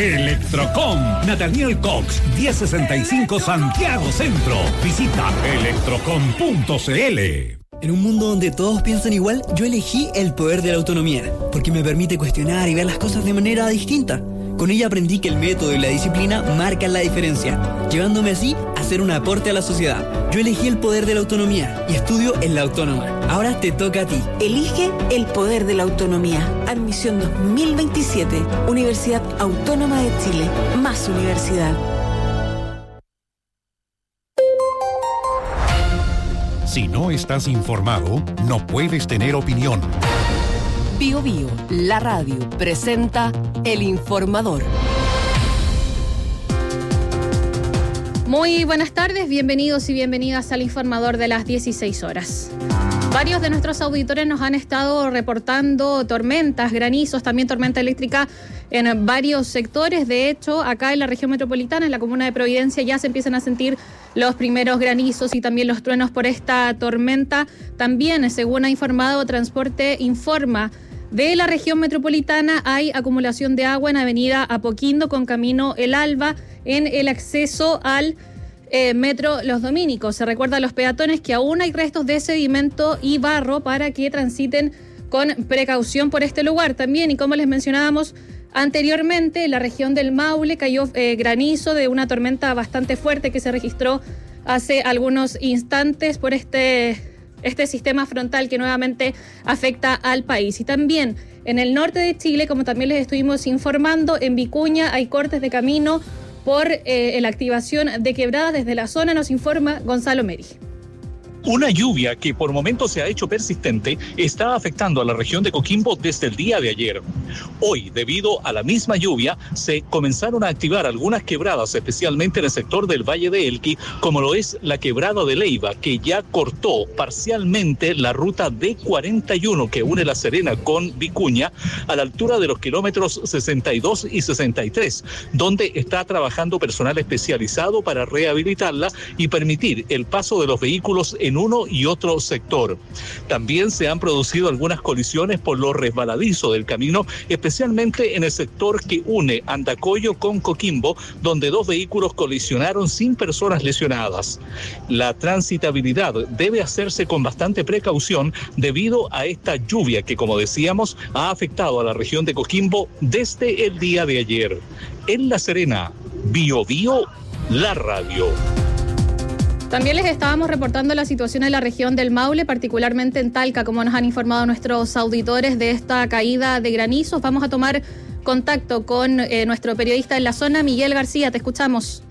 Electrocom, Nathaniel Cox, 1065 Santiago Centro. Visita electrocom.cl. En un mundo donde todos piensan igual, yo elegí el poder de la autonomía, porque me permite cuestionar y ver las cosas de manera distinta. Con ella aprendí que el método y la disciplina marcan la diferencia, llevándome así a hacer un aporte a la sociedad. Yo elegí el poder de la autonomía y estudio en la Autónoma. Ahora te toca a ti. Elige el poder de la autonomía. Admisión 2027. Universidad Autónoma de Chile. Más universidad. Si no estás informado, no puedes tener opinión. Bio Bio, la radio, presenta El Informador. Muy buenas tardes, bienvenidos y bienvenidas al Informador de las 16 horas. Varios de nuestros auditores nos han estado reportando tormentas, granizos, también tormenta eléctrica en varios sectores. De hecho, acá en la región metropolitana, en la comuna de Providencia, ya se empiezan a sentir los primeros granizos y también los truenos por esta tormenta. También, según ha informado Transporte Informa, de la región metropolitana hay acumulación de agua en avenida Apoquindo con camino El Alba en el acceso al metro Los Dominicos. Se recuerda a los peatones que aún hay restos de sedimento y barro para que transiten con precaución por este lugar. También, y como les mencionábamos anteriormente, en la región del Maule cayó granizo de una tormenta bastante fuerte que se registró hace algunos instantes por este sistema frontal que nuevamente afecta al país. Y también en el norte de Chile, como también les estuvimos informando, en Vicuña hay cortes de camino por la activación de quebradas desde la zona, nos informa Gonzalo Meri. Una lluvia que por momentos se ha hecho persistente está afectando a la región de Coquimbo desde el día de ayer. Hoy, debido a la misma lluvia, se comenzaron a activar algunas quebradas, especialmente en el sector del Valle de Elqui, como lo es la quebrada de Leiva, que ya cortó parcialmente la ruta D41 que une La Serena con Vicuña a la altura de los kilómetros 62 y 63, donde está trabajando personal especializado para rehabilitarla y permitir el paso de los vehículos en uno y otro sector. También se han producido algunas colisiones por lo resbaladizo del camino, especialmente en el sector que une Andacollo con Coquimbo, donde dos vehículos colisionaron sin personas lesionadas. La transitabilidad debe hacerse con bastante precaución debido a esta lluvia que, como decíamos, ha afectado a la región de Coquimbo desde el día de ayer. En La Serena, Bio Bio, la radio. También les estábamos reportando la situación en la región del Maule, particularmente en Talca, como nos han informado nuestros auditores de esta caída de granizos. Vamos a tomar contacto con nuestro periodista en la zona, Miguel García, te escuchamos.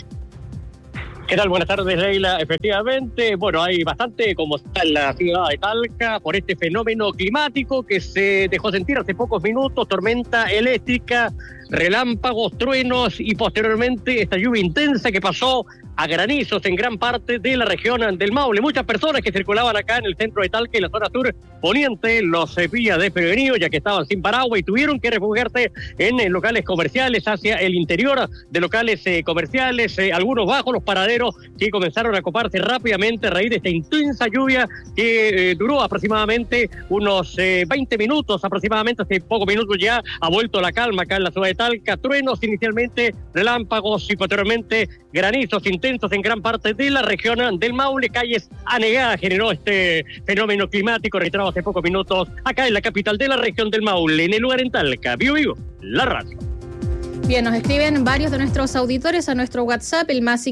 ¿Qué tal? Buenas tardes, Leila. Efectivamente, bueno, hay bastante como está en la ciudad de Talca por este fenómeno climático que se dejó sentir hace pocos minutos, tormenta eléctrica, relámpagos, truenos y posteriormente esta lluvia intensa que pasó a granizos en gran parte de la región del Maule. Muchas personas que circulaban acá en el centro de Talca y la zona sur poniente los pillas desprevenidos ya que estaban sin paraguas y tuvieron que refugiarse en locales comerciales hacia el interior de locales comerciales, algunos bajo los paraderos que comenzaron a coparse rápidamente a raíz de esta intensa lluvia que duró aproximadamente unos 20 minutos, aproximadamente hace pocos minutos ya ha vuelto la calma acá en la ciudad de Talca. Truenos inicialmente, relámpagos y posteriormente granizos intensos en gran parte de la región del Maule. Calles anegadas generó este fenómeno climático registrado hace pocos minutos acá en la capital de la región del Maule, en el lugar en Talca. Bio Bio, la radio. Bien, nos escriben varios de nuestros auditores a nuestro WhatsApp, el más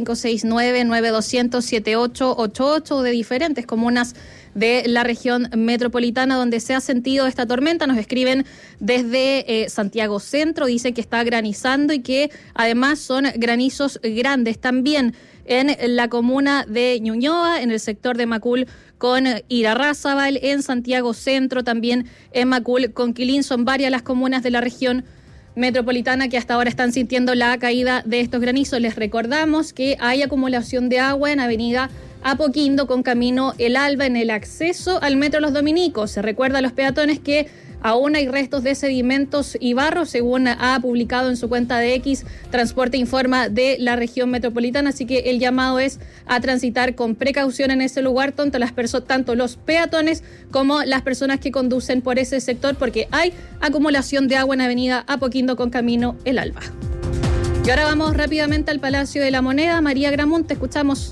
569-9200-7888, de diferentes comunas de la región metropolitana donde se ha sentido esta tormenta. Nos escriben desde Santiago Centro, dice que está granizando y que además son granizos grandes. También en la comuna de Ñuñoa, en el sector de Macul con Irarrázaval, en Santiago Centro, también en Macul con Quilín. Son varias las comunas de la región metropolitana que hasta ahora están sintiendo la caída de estos granizos. Les recordamos que hay acumulación de agua en avenida Apoquindo con camino El Alba en el acceso al metro Los Dominicos. Se recuerda a los peatones que aún hay restos de sedimentos y barro, según ha publicado en su cuenta de X Transporte Informa de la región metropolitana, así que el llamado es a transitar con precaución en ese lugar, tanto los peatones como las personas que conducen por ese sector, porque hay acumulación de agua en avenida Apoquindo con camino El Alba. Y ahora vamos rápidamente al Palacio de la Moneda. María Gramont, te escuchamos.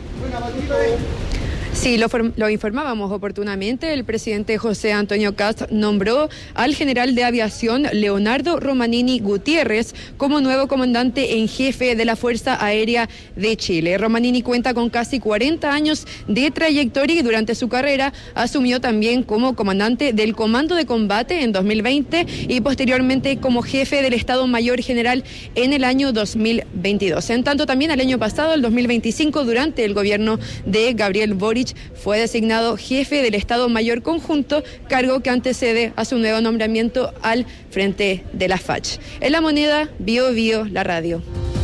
Sí, lo informábamos oportunamente. El presidente José Antonio Kast nombró al general de aviación Leonardo Romanini Gutiérrez como nuevo comandante en jefe de la Fuerza Aérea de Chile. Romanini cuenta con casi 40 años de trayectoria y durante su carrera asumió también como comandante del Comando de Combate en 2020 y posteriormente como jefe del Estado Mayor General en el año 2022. En tanto, también el año pasado, el 2025, durante el gobierno de Gabriel Boric, fue designado jefe del Estado Mayor Conjunto, cargo que antecede a su nuevo nombramiento al frente de la FACH. En La Moneda, Bio Bio, la radio.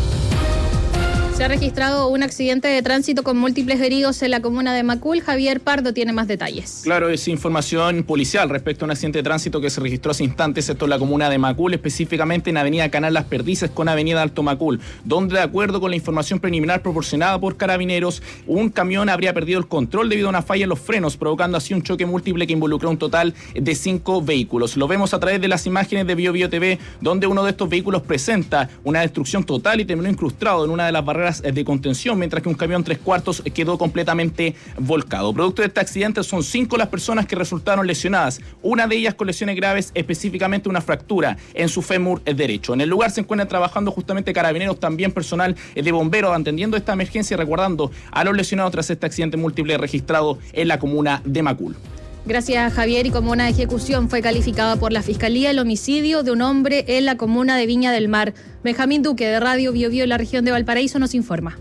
Se ha registrado un accidente de tránsito con múltiples heridos en la comuna de Macul. Javier Pardo tiene más detalles. Claro, es información policial respecto a un accidente de tránsito que se registró hace instantes, esto en la comuna de Macul, específicamente en Avenida Canal Las Perdices con Avenida Alto Macul, donde, de acuerdo con la información preliminar proporcionada por Carabineros, un camión habría perdido el control debido a una falla en los frenos, provocando así un choque múltiple que involucró un total de 5 vehículos. Lo vemos a través de las imágenes de Bio Bio TV, donde uno de estos vehículos presenta una destrucción total y terminó incrustado en una de las barreras de contención, mientras que un camión 3/4 quedó completamente volcado. Producto de este accidente son 5 las personas que resultaron lesionadas, una de ellas con lesiones graves, específicamente una fractura en su fémur derecho. En el lugar se encuentran trabajando justamente Carabineros, también personal de bomberos, atendiendo esta emergencia y resguardando a los lesionados tras este accidente múltiple registrado en la comuna de Macul. Gracias, Javier. Y como una ejecución fue calificada por la Fiscalía el homicidio de un hombre en la comuna de Viña del Mar. Benjamín Duque, de Radio Bio Bio en la región de Valparaíso, nos informa.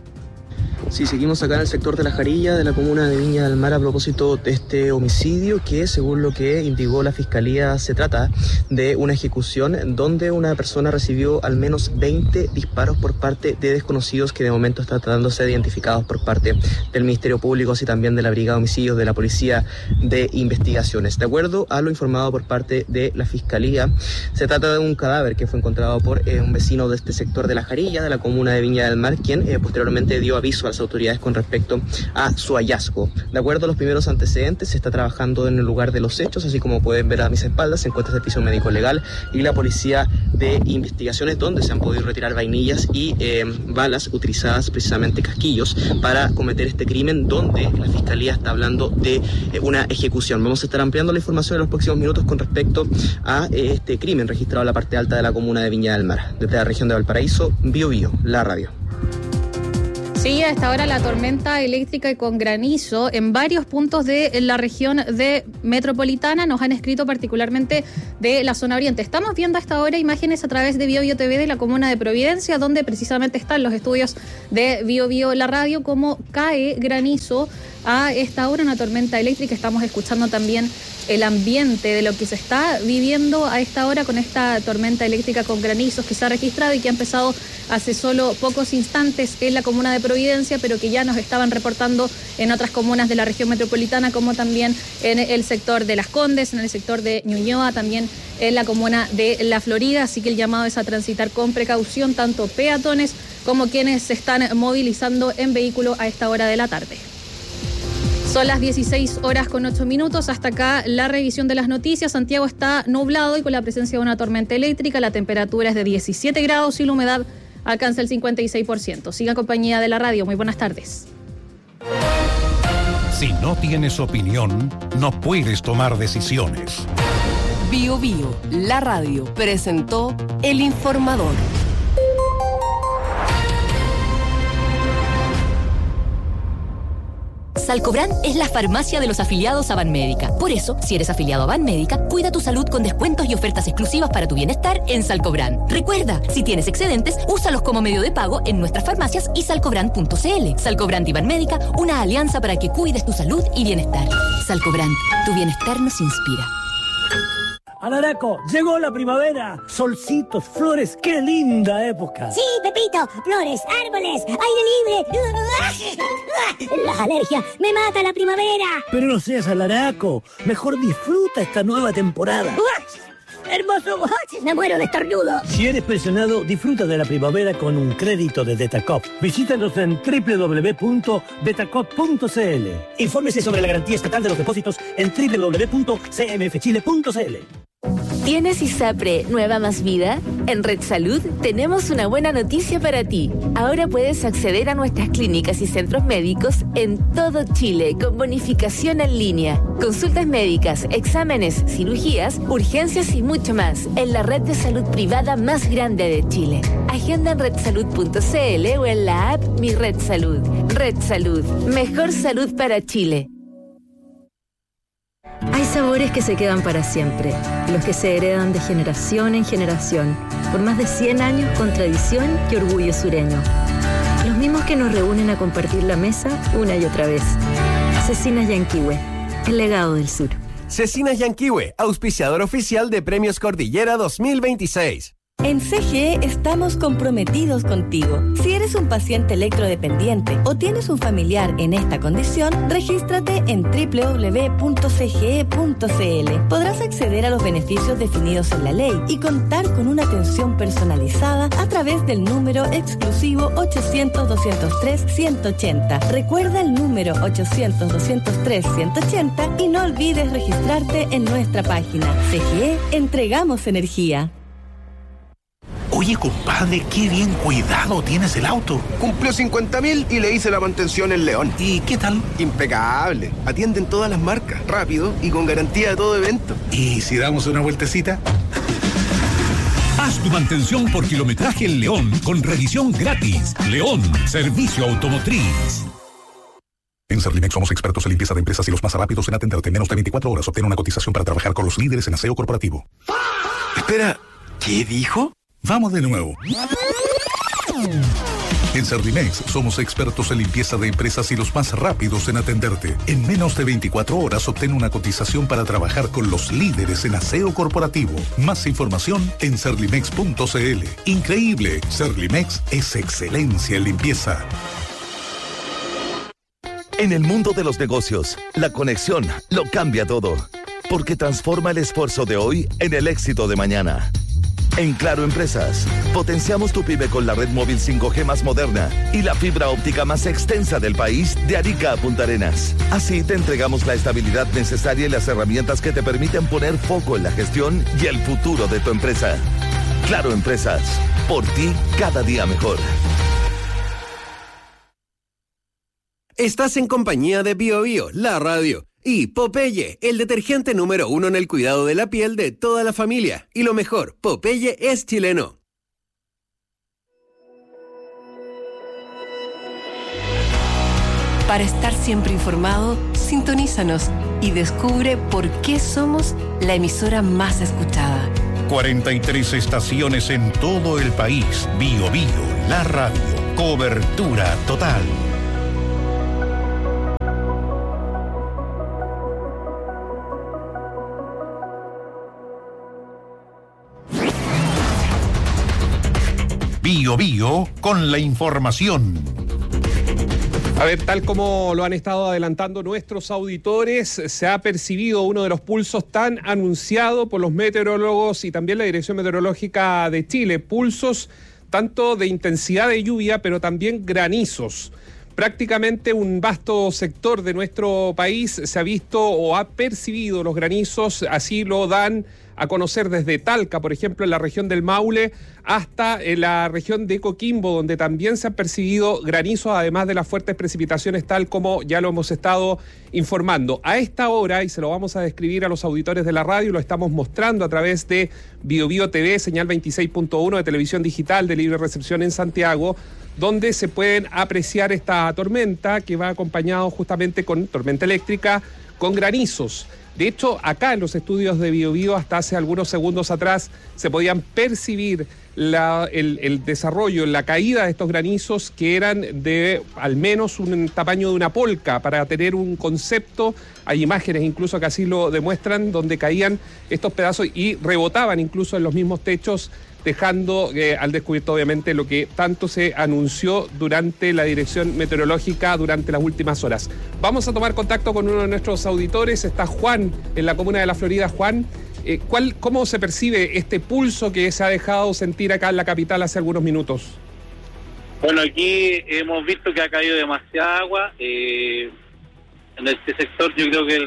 Sí, seguimos acá en el sector de La Jarilla, de la comuna de Viña del Mar, a propósito de este homicidio que, según lo que indicó la Fiscalía, se trata de una ejecución donde una persona recibió al menos 20 disparos por parte de desconocidos que de momento están tratando de ser identificados por parte del Ministerio Público, así también de la Brigada de Homicidios de la Policía de Investigaciones. De acuerdo a lo informado por parte de la Fiscalía, se trata de un cadáver que fue encontrado por un vecino de este sector de La Jarilla, de la comuna de Viña del Mar, quien posteriormente dio aviso a las autoridades con respecto a su hallazgo. De acuerdo a los primeros antecedentes, se está trabajando en el lugar de los hechos, así como pueden ver a mis espaldas, se encuentra el servicio médico legal y la Policía de Investigaciones, donde se han podido retirar vainillas y balas utilizadas, precisamente casquillos, para cometer este crimen, donde la Fiscalía está hablando de una ejecución. Vamos a estar ampliando la información en los próximos minutos con respecto a este crimen registrado en la parte alta de la comuna de Viña del Mar. Desde la región de Valparaíso, Bio Bio, la radio. Sí, a esta hora la tormenta eléctrica y con granizo en varios puntos de la región de metropolitana. Nos han escrito particularmente de la zona oriente. Estamos viendo a esta hora imágenes a través de Bio Bio TV de la comuna de Providencia, donde precisamente están los estudios de Bio Bio la radio, como cae granizo a esta hora, una tormenta eléctrica. Estamos escuchando también el ambiente de lo que se está viviendo a esta hora con esta tormenta eléctrica con granizos que se ha registrado y que ha empezado hace solo pocos instantes en la comuna de Providencia, pero que ya nos estaban reportando en otras comunas de la región metropolitana, como también en el sector de Las Condes, en el sector de Ñuñoa, también en la comuna de La Florida. Así que el llamado es a transitar con precaución, tanto peatones como quienes se están movilizando en vehículo a esta hora de la tarde. Son las 16:08. Hasta acá la revisión de las noticias. Santiago está nublado y con la presencia de una tormenta eléctrica. La temperatura es de 17 grados y la humedad alcanza el 56%. Siga en compañía de la radio. Muy buenas tardes. Si no tienes opinión, no puedes tomar decisiones. Bio Bio, la radio, presentó El Informador. Salcobran es la farmacia de los afiliados a Banmédica. Por eso, si eres afiliado a Banmédica, cuida tu salud con descuentos y ofertas exclusivas para tu bienestar en Salcobran. Recuerda, si tienes excedentes, úsalos como medio de pago en nuestras farmacias y salcobran.cl. Salcobran y Banmédica, una alianza para que cuides tu salud y bienestar. Salcobran, tu bienestar nos inspira. Alaraco, llegó la primavera. Solcitos, flores, qué linda época. Sí, Pepito, flores, árboles, aire libre. Las alergias, me mata la primavera. Pero no seas alaraco, mejor disfruta esta nueva temporada. ¡Hermoso! Me muero de estornudo. Si eres pensionado, disfruta de la primavera con un crédito de Detacop. Visítanos en www.detacop.cl. Infórmese sobre la garantía estatal de los depósitos en www.cmfchile.cl. ¿Tienes ISAPRE Nueva Más Vida? En Red Salud tenemos una buena noticia para ti. Ahora puedes acceder a nuestras clínicas y centros médicos en todo Chile con bonificación en línea. Consultas médicas, exámenes, cirugías, urgencias y mucho más en la red de salud privada más grande de Chile. Agenda en redsalud.cl o en la app Mi Red Salud. Red Salud, mejor salud para Chile. Hay sabores que se quedan para siempre, los que se heredan de generación en generación, por más de 100 años con tradición y orgullo sureño. Los mismos que nos reúnen a compartir la mesa una y otra vez. Cecinas Yanquihue, el legado del sur. Cecinas Yanquihue, auspiciador oficial de Premios Cordillera 2026. En CGE estamos comprometidos contigo. Si eres un paciente electrodependiente o tienes un familiar en esta condición, regístrate en www.cge.cl. Podrás acceder a los beneficios definidos en la ley y contar con una atención personalizada a través del número exclusivo 800-203-180. Recuerda el número 800-203-180 y no olvides registrarte en nuestra página. CGE, entregamos energía. Oye, compadre, qué bien cuidado tienes el auto. Cumplió 50.000 y le hice la mantención en León. ¿Y qué tal? Impecable. Atienden todas las marcas, rápido y con garantía de todo evento. ¿Y si damos una vueltecita? Haz tu mantención por kilometraje en León con revisión gratis. León, servicio automotriz. En Servimex somos expertos en limpieza de empresas y los más rápidos en atenderte. Menos de 24 horas. Obtén una cotización para trabajar con los líderes en aseo corporativo. Espera, ¿qué dijo? Vamos de nuevo. En Servimex somos expertos en limpieza de empresas y los más rápidos en atenderte. En menos de 24 horas obtén una cotización para trabajar con los líderes en aseo corporativo. Más información en servimex.cl. Increíble, Servimex es excelencia en limpieza. En el mundo de los negocios, la conexión lo cambia todo, porque transforma el esfuerzo de hoy en el éxito de mañana. En Claro Empresas, potenciamos tu pyme con la red móvil 5G más moderna y la fibra óptica más extensa del país de Arica a Punta Arenas. Así te entregamos la estabilidad necesaria y las herramientas que te permiten poner foco en la gestión y el futuro de tu empresa. Claro Empresas, por ti cada día mejor. Estás en compañía de BioBio, la radio. Y Popeye, el detergente número 1 en el cuidado de la piel de toda la familia. Y lo mejor, Popeye es chileno. Para estar siempre informado, sintonízanos y descubre por qué somos la emisora más escuchada. 43 estaciones en todo el país. BioBio, la radio. Cobertura total. BioBio con la información. A ver, tal como lo han estado adelantando nuestros auditores, se ha percibido uno de los pulsos tan anunciado por los meteorólogos y también la Dirección Meteorológica de Chile. Pulsos tanto de intensidad de lluvia, pero también granizos. Prácticamente un vasto sector de nuestro país se ha visto o ha percibido los granizos, así lo dan a conocer desde Talca, por ejemplo, en la región del Maule, hasta en la región de Coquimbo, donde también se han percibido granizos, además de las fuertes precipitaciones, tal como ya lo hemos estado informando. A esta hora, y se lo vamos a describir a los auditores de la radio, lo estamos mostrando a través de BioBio TV, señal 26.1 de televisión digital de libre recepción en Santiago, donde se pueden apreciar esta tormenta que va acompañado justamente con tormenta eléctrica, con granizos. De hecho, acá en los estudios de BioBio, hasta hace algunos segundos atrás, se podían percibir el desarrollo, la caída de estos granizos que eran de al menos un tamaño de una polca. Para tener un concepto, hay imágenes incluso que así lo demuestran, donde caían estos pedazos y rebotaban incluso en los mismos techos, dejando al descubierto obviamente lo que tanto se anunció durante la Dirección Meteorológica durante las últimas horas. Vamos a tomar contacto con uno de nuestros auditores, está Juan, en la comuna de La Florida. Juan, ¿cómo se percibe este pulso que se ha dejado sentir acá en la capital hace algunos minutos? Bueno, aquí hemos visto que ha caído demasiada agua. En este sector yo creo que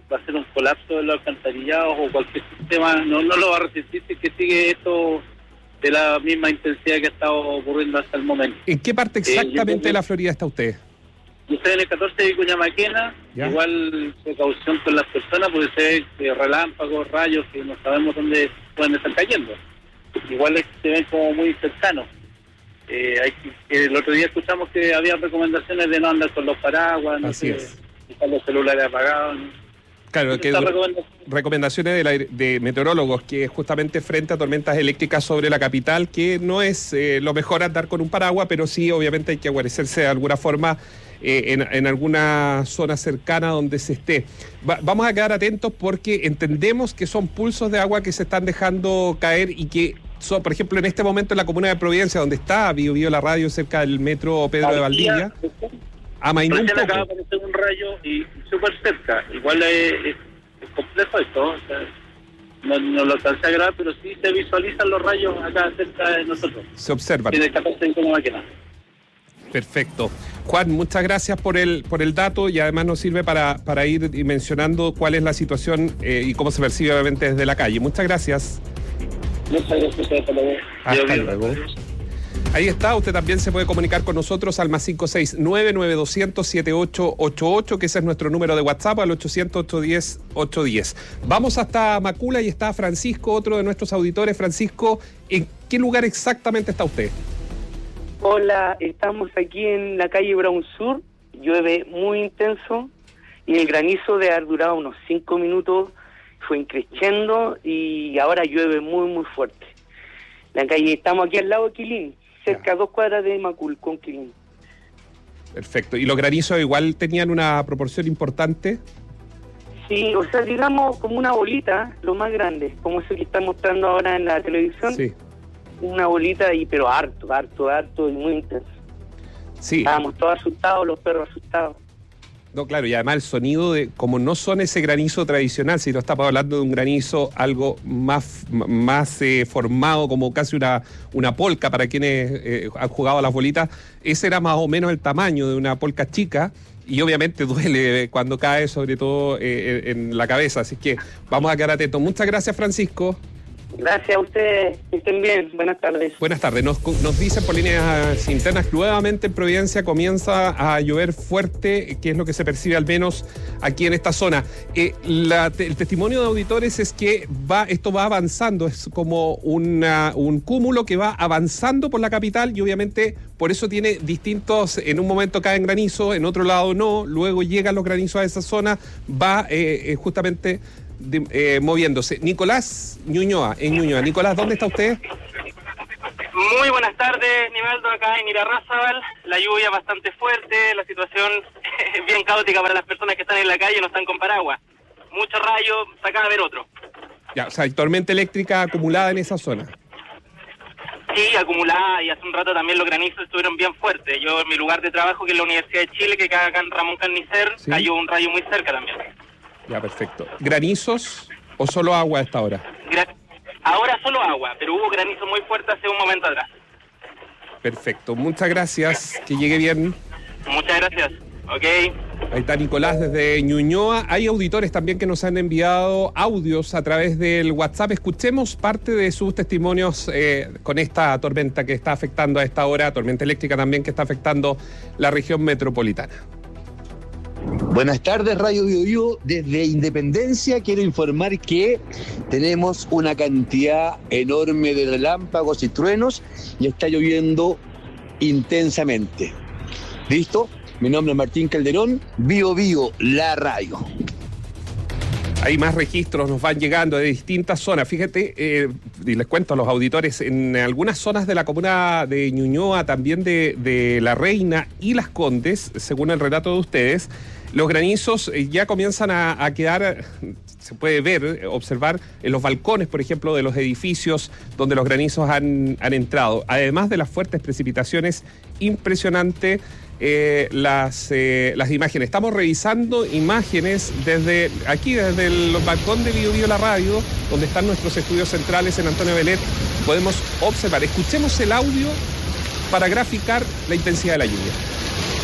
va a ser un colapso de los alcantarillados o cualquier sistema, no lo va a resistir si que sigue esto de la misma intensidad que ha estado ocurriendo hasta el momento. ¿En qué parte exactamente de la Florida está usted? Yo estoy en el 14 de Vicuña Maquena, igual precaución con las personas porque se ve relámpagos, rayos que no sabemos dónde pueden estar cayendo. Igual se ven como muy cercanos. El otro día escuchamos que había recomendaciones de no andar con los paraguas, no sé, dejar los celulares apagados. Claro, que recomendaciones de meteorólogos, que es justamente frente a tormentas eléctricas sobre la capital, que no es lo mejor andar con un paraguas, pero sí, obviamente, hay que guarecerse de alguna forma en alguna zona cercana donde se esté. Vamos a quedar atentos porque entendemos que son pulsos de agua que se están dejando caer y que son, por ejemplo, en este momento en la comuna de Providencia, donde está Bio Bio la radio, cerca del metro Pedro de Valdivia. Amainó un poco. Acaba de aparecer un rayo y súper cerca. Igual es complejo esto. O sea, no lo alcancé a grabar, pero sí se visualizan los rayos acá cerca de nosotros. Se observan. Tiene 14 como máquina. Perfecto. Juan, muchas gracias por el dato y además nos sirve para ir mencionando cuál es la situación y cómo se percibe obviamente desde la calle. Muchas gracias. Muchas gracias. Hasta luego. Ahí está, usted también se puede comunicar con nosotros al +569-9200-7888, que ese es nuestro número de WhatsApp, al 800-810-810. Vamos hasta Macula y está Francisco, otro de nuestros auditores. Francisco, ¿en qué lugar exactamente está usted? Hola, estamos aquí en la calle Brown Sur, llueve muy intenso y el granizo de haber durado unos 5 minutos fue increciendo y ahora llueve muy muy fuerte. La calle, estamos aquí al lado de Quilín, cerca a 2 cuadras de Macul con Quilín. Perfecto. ¿Y los granizos igual tenían una proporción importante? Sí, o sea, digamos como una bolita, lo más grande, como ese que están mostrando ahora en la televisión. Sí. Una bolita, pero harto y muy intenso. Sí. Estábamos todos asustados, los perros asustados. No, claro, y además el sonido de, como no son ese granizo tradicional, sino estamos hablando de un granizo algo más formado, como casi una polca para quienes han jugado a las bolitas, ese era más o menos el tamaño de una polca chica, y obviamente duele cuando cae, sobre todo en la cabeza, así que vamos a quedar atentos. Muchas gracias, Francisco. Gracias a ustedes, que estén bien, buenas tardes. Buenas tardes, nos dicen por líneas internas, nuevamente en Providencia comienza a llover fuerte, que es lo que se percibe al menos aquí en esta zona. El testimonio de auditores es que esto va avanzando, es como un cúmulo que va avanzando por la capital y obviamente por eso tiene distintos, en un momento caen granizo, en otro lado no, luego llegan los granizos a esa zona, va justamente moviéndose. Nicolás Ñuñoa, en Ñuñoa. Nicolás, ¿dónde está usted? Muy buenas tardes, Nivaldo, acá en Irarrázaval. La lluvia bastante fuerte, la situación es bien caótica para las personas que están en la calle y no están con paraguas. Mucho rayo, se acaba de ver otro. Ya, o sea, hay tormenta eléctrica acumulada en esa zona. Sí, acumulada, y hace un rato también los granizos estuvieron bien fuertes. Yo en mi lugar de trabajo, que es la Universidad de Chile, que queda acá en Ramón Carnicer, ¿sí? Cayó un rayo muy cerca también. Ya, perfecto. ¿Granizos o solo agua a esta hora? Ahora solo agua, pero hubo granizo muy fuerte hace un momento atrás. Perfecto. Muchas gracias. Que llegue bien. Muchas gracias. Ok. Ahí está Nicolás desde Ñuñoa. Hay auditores también que nos han enviado audios a través del WhatsApp. Escuchemos parte de sus testimonios con esta tormenta que está afectando a esta hora, tormenta eléctrica también que está afectando la región metropolitana. Buenas tardes, Radio Bio Bio. Desde Independencia quiero informar que tenemos una cantidad enorme de relámpagos y truenos y está lloviendo intensamente. ¿Listo? Mi nombre es Martín Calderón, Bio Bio, la radio. Hay más registros, nos van llegando de distintas zonas. Fíjate, y les cuento a los auditores, en algunas zonas de la comuna de Ñuñoa, también de La Reina y Las Condes, según el relato de ustedes, los granizos ya comienzan a quedar, se puede ver, observar en los balcones, por ejemplo, de los edificios donde los granizos han entrado. Además de las fuertes precipitaciones, impresionante las imágenes. Estamos revisando imágenes desde aquí, desde el balcón de Bio Bio la radio, donde están nuestros estudios centrales en Antonio Belet. Podemos observar, escuchemos el audio para graficar la intensidad de la lluvia.